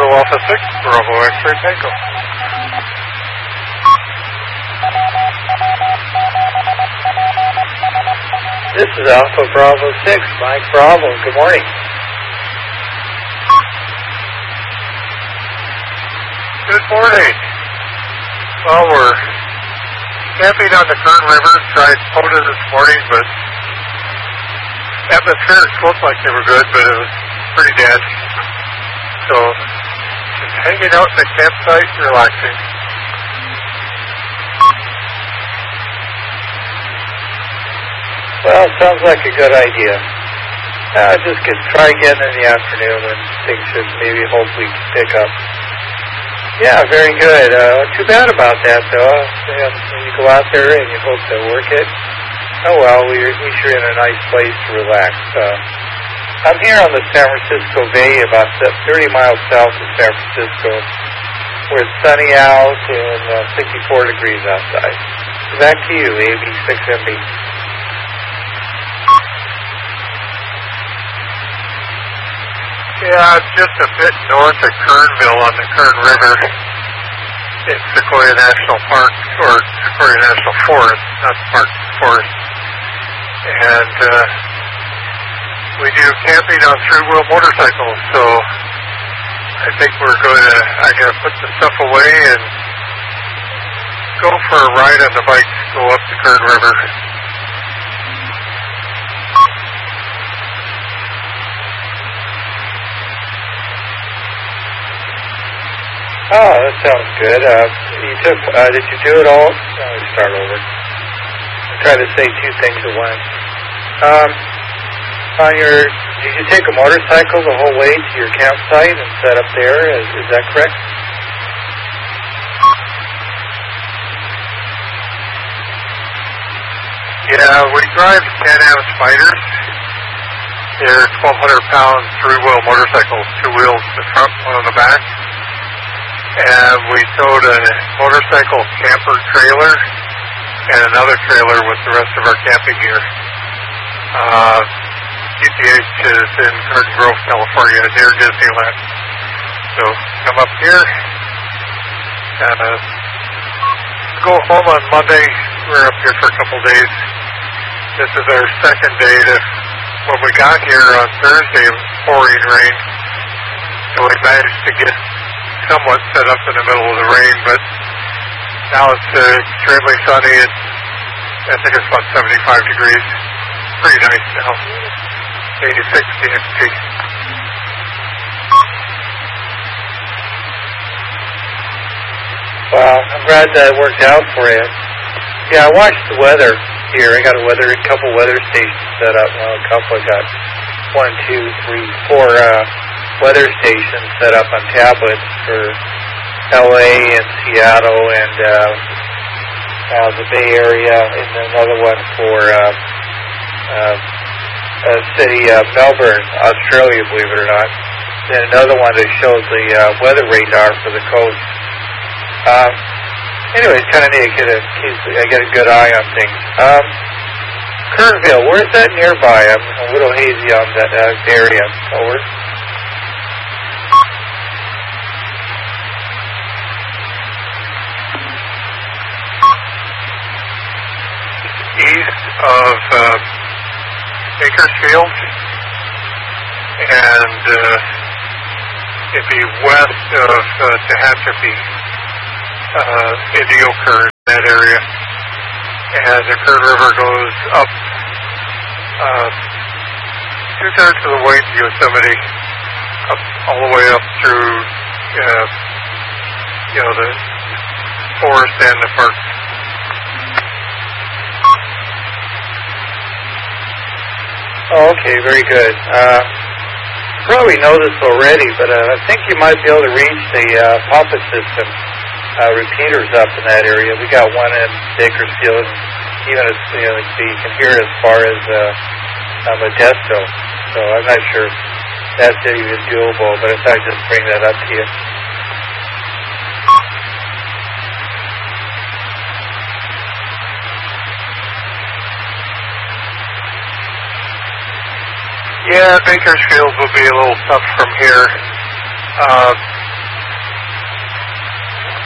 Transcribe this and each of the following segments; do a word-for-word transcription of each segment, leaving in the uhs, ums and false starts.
Alpha six, Bravo X-ray Tango. This is Alpha Bravo six, Mike Bravo. Good morning. Good morning. Well, we're camping on the Kern River. Tried POTA this morning, but atmospherics looked like they were good, but it was pretty dead. So, just hanging out in the campsite, relaxing. Well, sounds like a good idea. Uh, just get, try again in the afternoon when things should maybe hopefully pick up. Yeah, very good. Uh, too bad about that, though. Yeah, when you go out there and you hope to work it, oh well, we're, we sure in a nice place to relax. Uh, I'm here on the San Francisco Bay, about thirty miles south of San Francisco, where it's sunny out and uh, sixty-four degrees outside. Back to you, A B six M B. Yeah, it's just a bit north of Kernville on the Kern River in Sequoia National Park, or Sequoia National Forest, not park, forest. And uh, we do camping on three-wheel motorcycles, so I think we're going to, I'm going to put the stuff away and go for a ride on the bike, go up the Kern River. Oh, that sounds good. Uh, you took, uh, did you do it all? Let me start over. I try to say two things at once. Um, on your, did you take a motorcycle the whole way to your campsite and set up there? Is, is that correct? Yeah, we drive Can-Am Spiders. They're twelve hundred pound three-wheel motorcycles, two wheels in the front, one on the back. And we towed a motorcycle camper trailer and another trailer with the rest of our camping gear. Uh, G P H is in Garden Grove, California, near Disneyland. So come up here and uh, go home on Monday. We're up here for a couple days. This is our second day. To, when we got here on Thursday, it was pouring rain. So we managed to get somewhat set up in the middle of the rain, but now it's uh, extremely sunny. It's, I think it's about seventy-five degrees. Pretty nice now. eighty-six D X T. Well, I'm glad that worked out for you. Yeah, I watched the weather here. I got a weather, a couple weather stations set up. Well, a couple. I got one, two, three, four uh, weather stations set up on tablets for L A and Seattle and uh, uh, the Bay Area, and another one for uh, uh, uh, city of Melbourne, Australia, believe it or not. Then another one that shows the uh, weather radar for the coast. Um, anyway, it's kind of neat. I get a, I get a good eye on things. Um, Kernville, where's that nearby? I'm a little hazy on that uh, area. Over. East of uh, Bakersfield, and uh, it'd be west of uh, Tehachapi, uh, Indio Kern, that area. And the Kern River goes up uh, two-thirds of the way to Yosemite, up all the way up through, uh, you know, the forest and the park. Oh, okay, very good. Uh, you probably know this already, but uh, I think you might be able to reach the uh, Papa system uh, repeaters up in that area. We got one in Bakersfield, even as you know, you can hear it as far as uh, uh, Modesto. So I'm not sure if that's even doable, but I thought I'd just bring that up to you. Yeah, Bakersfield will be a little tough from here. Uh,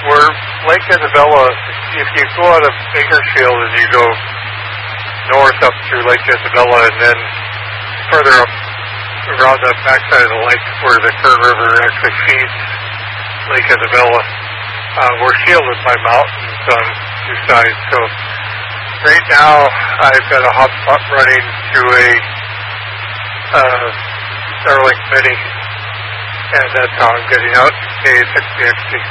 where Lake Isabella, if you go out of Bakersfield and you go north up through Lake Isabella and then further up around the backside of the lake where the Kern River actually feeds Lake Isabella, uh, we're shielded by mountains on two sides. So right now I've got a hotspot running to a uh, Starlink Mini, and that's how I'm getting out K sixty X T.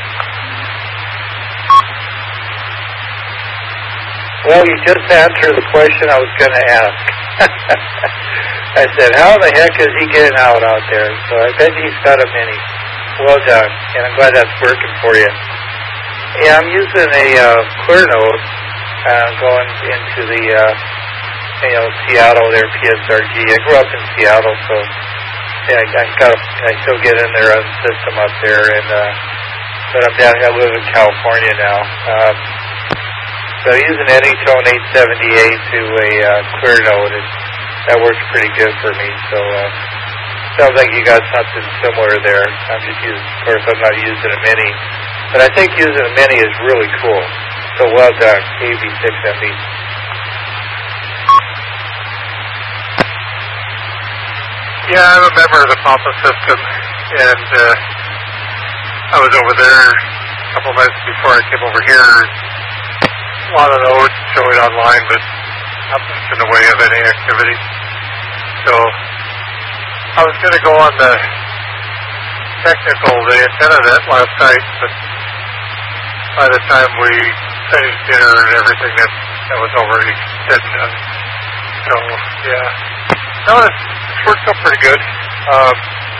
Well, you just answered the question I was going to ask. I said, how the heck is he getting out out there? So I bet he's got a Mini. Well done, and I'm glad that's working for you. Yeah, I'm using a uh, clear node uh, going into the, uh, you know, Seattle there, P S R G. I grew up in Seattle, so yeah, I, I got, I still get in there on the system up there, and uh, but I'm down. I live in California now. Um, so using Anytone eight seventy-eight to a uh, clear node, it, that works pretty good for me. So uh, sounds like you got something similar there. I'm just using, of course, I'm not using a Mini, but I think using a Mini is really cool. So well done, K B six M B. Yeah, I'm a member of the Pampa system, and uh, I was over there a couple months before I came over here. A lot of nodes showing online, but not much in the way of any activity. So I was going to go on the technical, the antenna net last night, but by the time we finished dinner and everything, that, that was already said and done. So, yeah. No, it's, it's worked out pretty good. Um,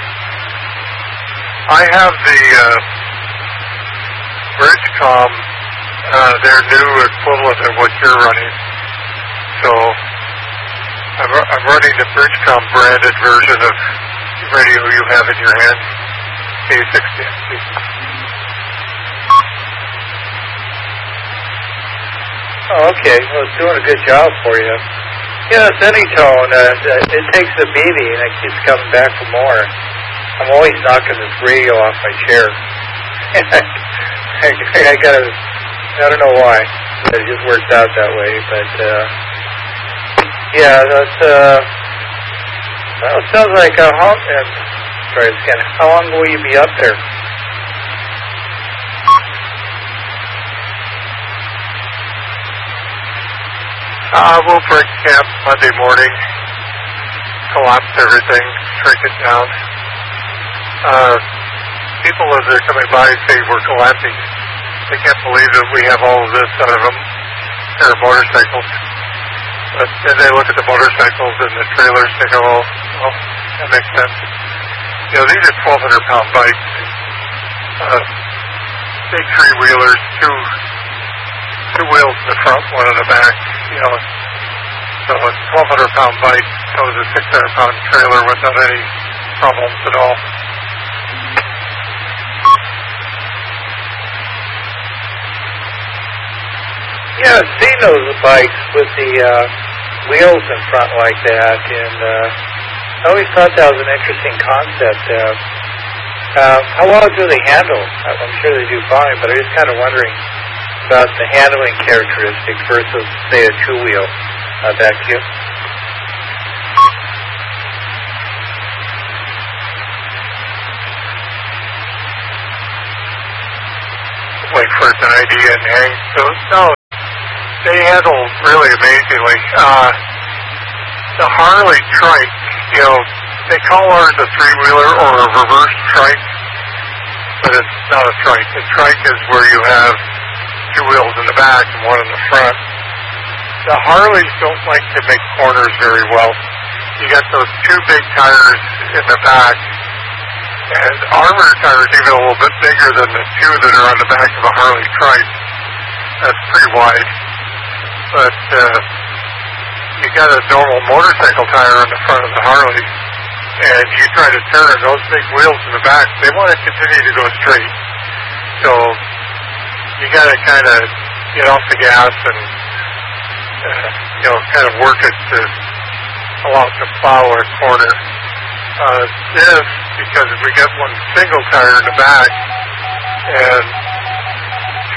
I have the uh, Bridgecom, uh, their new equivalent of what you're running. So I'm, I'm running the Bridgecom branded version of the radio you have in your hand, K sixty X T. Oh, okay. Well, it's doing a good job for you. Yeah, it's Anytone. Uh, it takes a beating and it keeps coming back for more. I'm always knocking this radio off my chair. I, I gotta, I don't know why. It just works out that way. But, uh, yeah, that's, uh, well, it sounds like, uh, how, uh, try this again. How long will you be up there? Uh, we'll break camp Monday morning, collapse everything, shrink it down. Uh, people as they're coming by say we're collapsing. They can't believe that we have all of this out of them. They're motorcycles. But then they look at the motorcycles and the trailers, they go, oh, well, that makes sense. You know, these are twelve hundred pound bikes. Uh, big three-wheelers, two two wheels in the front, one in the back. You know, so a twelve hundred pound bike tows a six hundred pound trailer without any problems at all. Yeah, I've seen those bikes with the uh, wheels in front like that, and uh, I always thought that was an interesting concept. Uh, uh, how well do they handle? I'm sure they do fine, but I'm just kind of wondering about the handling characteristics versus, say, a two-wheel uh, vacuum. Wait for it to I D and hang. So, no, they handle really amazingly. Uh, the Harley trike, you know, they call ours a three-wheeler or a reverse trike, but it's not a trike. A trike is where you have two wheels in the back and one in the front. The Harleys don't like to make corners very well. You got those two big tires in the back, and armor tires even a little bit bigger than the two that are on the back of a Harley trike. That's pretty wide. But uh, you got a normal motorcycle tire on the front of the Harley, and you try to turn those big wheels in the back, they want to continue to go straight. So you got to kind of get off the gas and, uh, you know, kind of work it to allow it to plow a corner. Uh, this, because we got one single tire in the back, and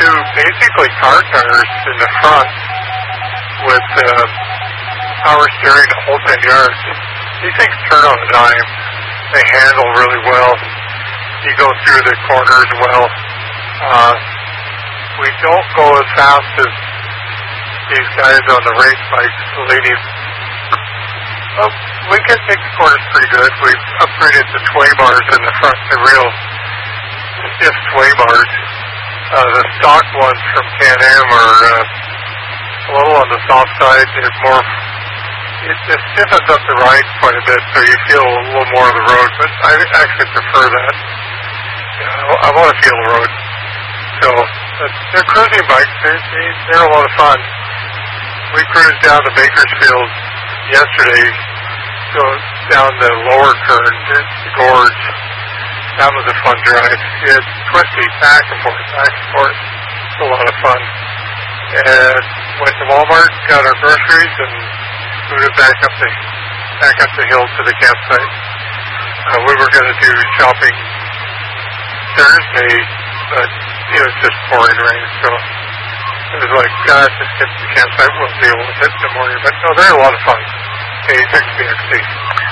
two basically car tires in the front with uh, power steering the whole ten yards. These things turn on a dime. They handle really well. You go through the corners well. Uh, we don't go as fast as these guys on the race bikes, the ladies. Well, we can take the corners pretty good. We've upgraded the sway bars in the front to real stiff sway bars. Uh, the stock ones from Can-Am are uh, a little on the soft side. They're more, it, it stiffens up the ride quite a bit, so you feel a little more of the road, but I actually prefer that. You know, I want to feel the road. So, uh, they're cruising bikes. They're, they, they're a lot of fun. We cruised down to Bakersfield yesterday, go down the lower current, the gorge. That was a fun drive. It's twisty, back and forth, back and forth. It's a lot of fun. And went to Walmart, got our groceries, and moved back up the back up the hill to the campsite. Uh, we were going to do shopping Thursday, but it was just pouring rain, so it was like, God, just get to the campsite. We'll deal with it in the morning. But no, they're a lot of fun. Hey, X B X C.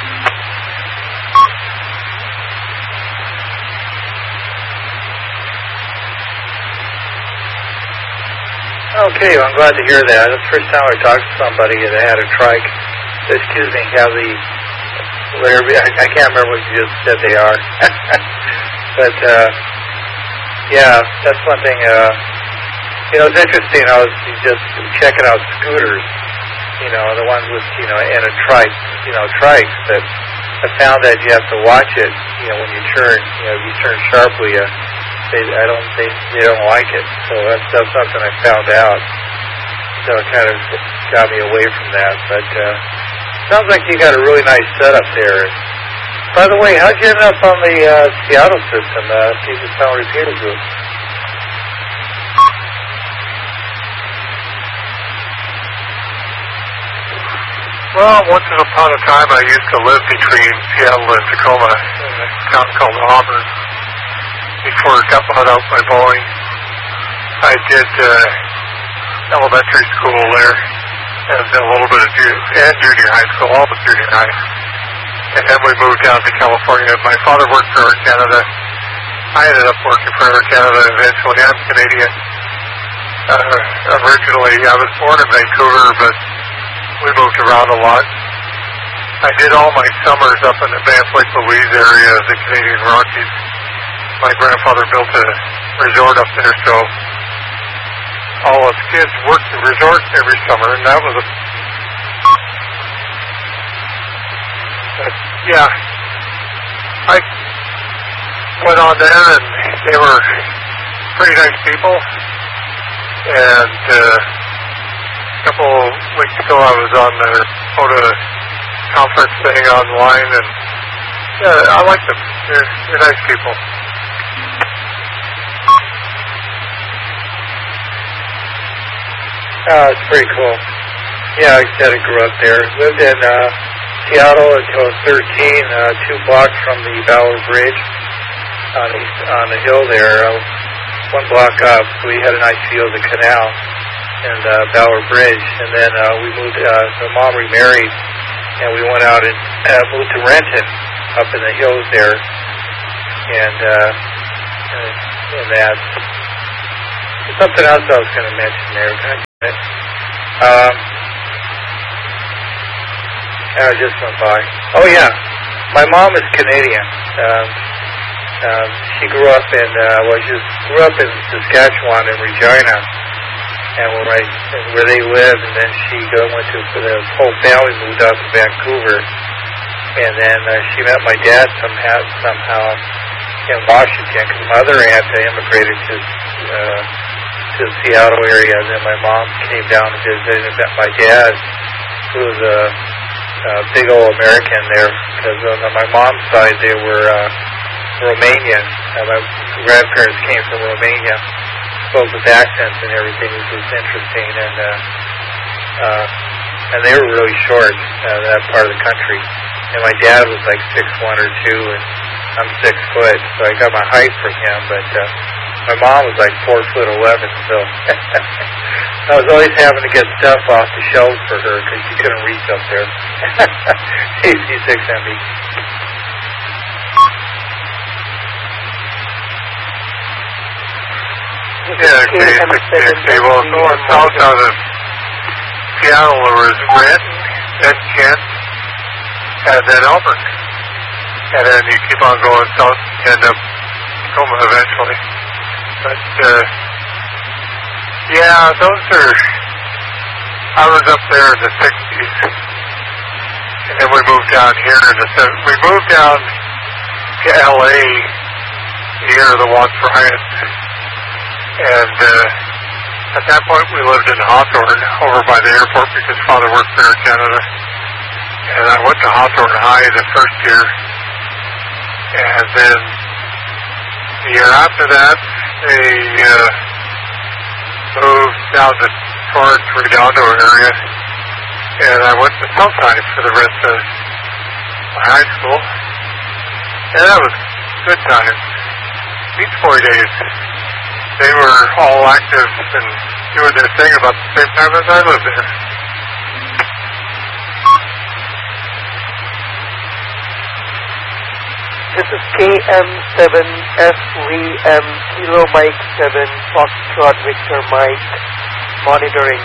Okay, well, I'm glad to hear that. That's the first time I talked to somebody that had a trike. Excuse me, have the, whatever, I, I can't remember what you just said they are. But, uh, yeah, that's one thing, uh, you know, it's interesting. I was just checking out scooters, you know, the ones with, you know, and a trike, you know, trikes, that I found that you have to watch it, you know, when you turn, you know, if you turn sharply, uh, They, I don't, they, they don't like it. So that's, that's something I found out. So it kind of got me away from that. But uh, sounds like you got a really nice setup there. By the way, how'd you end up on the uh, Seattle system, uh, Puget Sound Repeater Group? Well, once upon a time I used to live between Seattle and Tacoma in a town called Auburn. Before it got bought out by Boeing, I did uh, elementary school there and a little bit of ju- and junior high school, all but junior high. And then we moved down to California. My father worked for Air Canada. I ended up working for Air Canada eventually. I'm Canadian. Uh, originally, I was born in Vancouver, but we moved around a lot. I did all my summers up in the Banff Lake Louise area of the Canadian Rockies. My grandfather built a resort up there, so all us kids worked the resort every summer, and that was a... But, yeah. I went on there, and they were pretty nice people, and uh, a couple weeks ago I was on the POTA conference thing online, and yeah, I like them. They're, they're nice people. Oh, it's pretty cool. Yeah, I said I grew up there. Lived in uh, Seattle until I was thirteen, uh, two blocks from the Ballard Bridge on the, on the hill there. Uh, one block up, we had a nice view of the canal and uh, Ballard Bridge. And then uh, we moved, uh, my mom remarried, and we went out and uh, moved to Renton up in the hills there. And, uh, and, and that. Something else I was going to mention there. Um, I just went by. Oh yeah, my mom is Canadian. Um, um, she grew up in uh, well, she grew up in Saskatchewan in Regina, and where I, and where they live. And then she go, went to the whole family moved out to Vancouver, and then uh, she met my dad somehow somehow in Washington, because my other aunt immigrated to. Uh, to the Seattle area, and then my mom came down and visited and met my dad, who was a, a big old American there, because on my mom's side they were uh, Romanian. Uh, my grandparents came from Romania, spoke with accents and everything, which was interesting, and uh, uh, and they were really short, uh, that part of the country. And my dad was like six one or two, and I'm six foot, so I got my height from him, but uh, My mom was like four foot eleven, so I was always having to get stuff off the shelves for her because she couldn't reach up there. A C six M B. Yeah, okay, okay. Well, going south out of Seattle, there was Renton, then Kent, and then Elbert. And then you keep on going south, you end up Tacoma eventually. But, uh, yeah, those are, I was up there in the sixties, and then we moved down here in the seventies. We moved down to L A the year of the Watts riots. And uh, at that point, we lived in Hawthorne, over by the airport, because Father worked for Air Canada. And I went to Hawthorne High the first year. And then the year after that, they uh, moved down to Torrance, Redondo area. And I went to Southside for the rest of my high school. And that was good times. Beach Boy days. They were all active and doing their thing about the same time as I lived there. This is K M seven F V M Kilo Mike seven Foxtrot Victor Mike monitoring.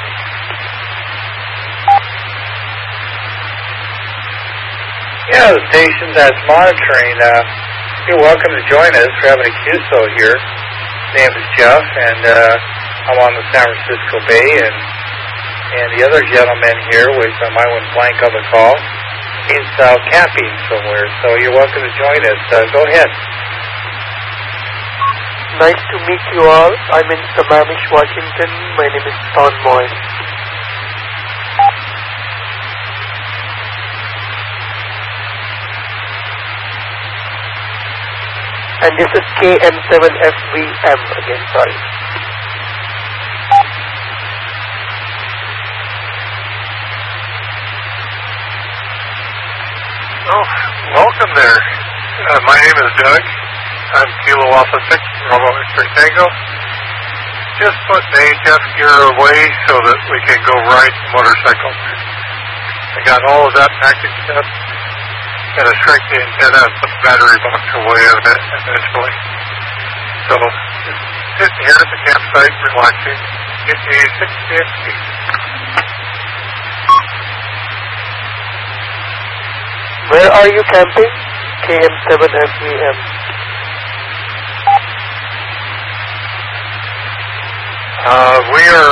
Yeah, the station that's monitoring, uh, you're welcome to join us. We're having a Q S O here. His name is Jeff, and uh, I'm on the San Francisco Bay, and and the other gentleman here, which I might want to blank on the call, he's uh, camping somewhere, so you're welcome to join us. Uh, go ahead. Nice to meet you all. I'm in Sammamish, Washington. My name is Ton Moy. And this is K M seven F V M again, sorry. Oh, welcome there. Uh, my name is Doug. I'm Kilo Alpha six, Bravo X-Ray Tango. Just put the H F gear away so that we can go ride the motorcycle. I got all of that packaged up. And I shrank the antenna and put the battery box away of it eventually. So, just sitting here at the campsite, relaxing, getting a sixty X P. Where are you camping? K M seven F V M. Uh, we are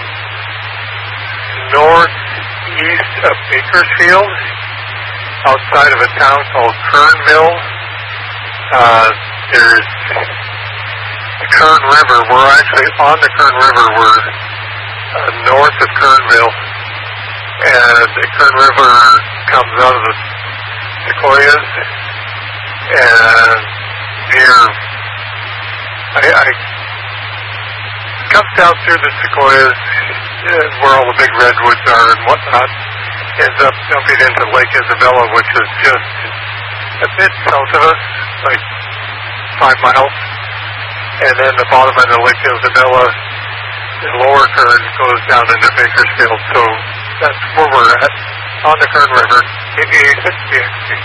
northeast of Bakersfield, outside of a town called Kernville. Uh, there's the Kern River. We're actually on the Kern River. We're uh, north of Kernville. And the Kern River comes out of the Sequoias. And near, I, I comes down through the Sequoias, uh, where all the big redwoods are and whatnot. Ends up jumping into Lake Isabella, which is just a bit south of us, like five miles. And then the bottom end of Lake Isabella, the lower Kern, goes down into Bakersfield. So that's where we're at, on the Kern River, K B A six B X T.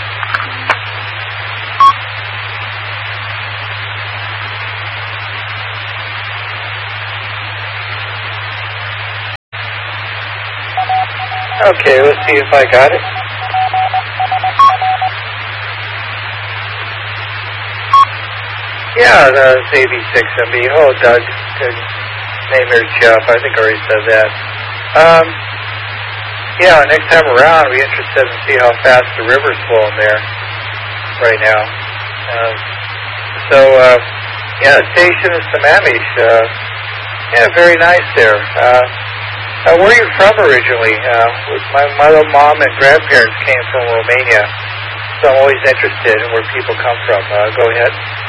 Okay, let's see if I got it. Yeah, the A B six M B. Oh, Doug. Good. Name is Jeff. I think I already said that. Um, yeah, next time around, I'll be interested in see how fast the river's flowing there right now. Uh, so, uh, yeah, the station is Sammamish. Uh, yeah, very nice there. Uh, Uh, where are you from originally? Uh, my mother, mom, and grandparents came from Romania, so I'm always interested in where people come from. Uh, go ahead.